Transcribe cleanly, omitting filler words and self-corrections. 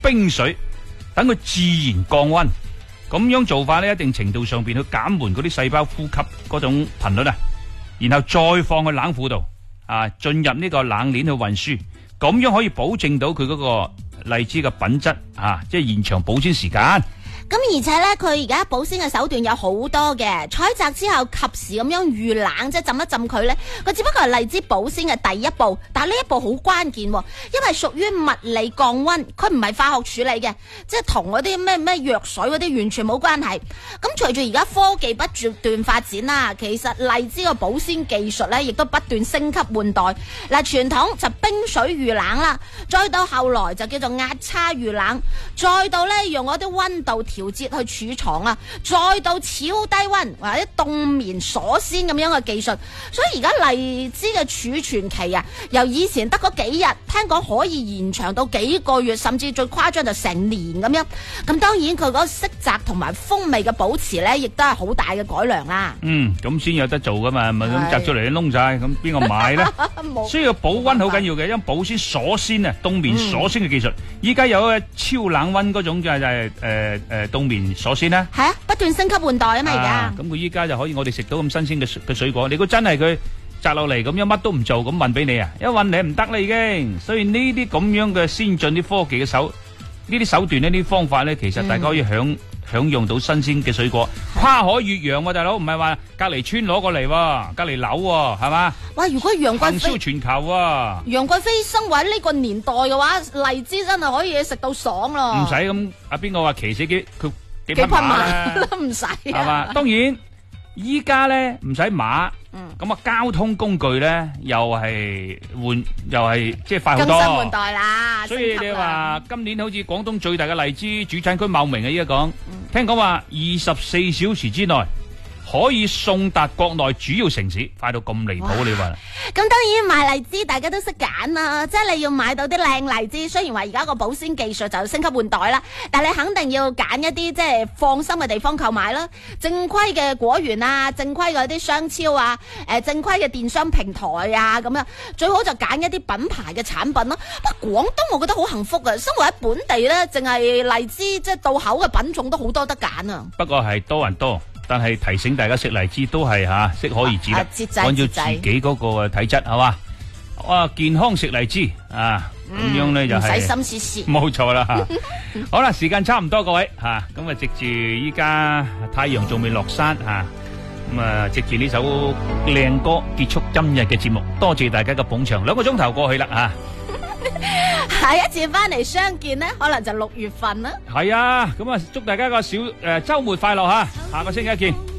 冰水，等佢自然降溫。咁樣做法呢，一定程度上邊去減緩嗰啲細胞呼吸嗰種頻率啊，然後再放去冷庫度啊，進入呢個冷鏈去運輸，咁樣可以保證到佢嗰個荔枝嘅品質啊，即係延長保鮮時間。 咁而且咧，佢而家保鮮嘅手段有好多嘅，採摘之後及時咁樣預冷，即係浸一浸佢咧。佢只不過係荔枝保鮮嘅第一步，但係呢一步好關鍵，因為屬於物理降溫，佢唔係化學處理嘅，即係同嗰啲咩藥水嗰啲完全冇關係。咁隨住而家科技不斷發展啦，其實荔枝嘅保鮮技術咧，亦都不斷升級換代。嗱，傳統就冰水預冷啦，再到後來就叫做壓差預冷，再到咧用嗰啲溫度調節去儲藏啊，再到超低溫或者凍眠鎖鮮咁樣嘅技術，所以而家荔枝嘅儲存期啊，由以前得嗰幾日，聽講可以延長到幾個月，甚至最誇張就成年咁樣。咁當然佢嗰個色澤同埋風味嘅保持咧，亦都係好大嘅改良啦。 咁先有得做噶嘛，唔係咁摘出嚟燶晒，咁邊個買咧？所以保溫好緊要嘅，因為保鮮鎖鮮啊，凍眠鎖鮮嘅技術，依家有超冷溫嗰種就係凍眠鎖鮮啦， 係啊，不斷升級換代啊嘛，而家咁佢依家就可以我哋食到咁新鮮嘅水果。你估真係佢摘落嚟咁樣乜都唔做咁運俾你啊？一運你唔得啦已經。所以呢啲咁樣嘅先進啲科技嘅呢啲手段呢啲方法咧，其實大家可以享用到新鮮嘅水果，跨海越洋喎，大佬唔係話隔離村攞過嚟喎，隔離樓喎，係嘛？ 哇！如果楊貴妃行銷全球喎， 楊貴妃生活喺呢個年代嘅話，荔枝真係可以食到爽咯。 唔使咁邊個話騎死幾匹馬都唔使， 係嘛？當然依家咧唔使馬，咁交通工具咧又係即係快好多， 更新換代啦。 所以你話今年好似廣東最大嘅荔枝主產區茂名啊，依家講聽講話24小時之內可以送達國內主要城市，快到咁離譜你話？ 咁當然買荔枝大家都識揀啦，即係你要買到啲靚荔枝，雖然話而家個保鮮技術就升級換代啦，但係你肯定要揀一啲即係放心嘅地方購買啦，正規嘅果園啊，正規嘅啲商超啊，正規嘅電商平台啊咁樣，最好就揀一啲品牌嘅產品咯。不過廣東我覺得好幸福啊，生活喺本地咧，淨係荔枝即係到口嘅品種都好多得揀啊。 不過係多人多。但係提醒大家食荔枝都係適可而止啦，按照自己嗰個體質係嘛，哇健康食荔枝啊，咁樣咧就係唔使心思思， 冇錯啦吓。好啦，時間差唔多，各位吓，咁啊藉住依家太陽仲未落山吓，咁啊藉住呢首靚歌結束今日嘅節目，多謝大家嘅捧場，2個鐘頭過去啦吓。 下一次翻嚟相見呢，可能就6月份啦。 係啊，咁啊祝大家個小周末快樂吓，下個星期一見。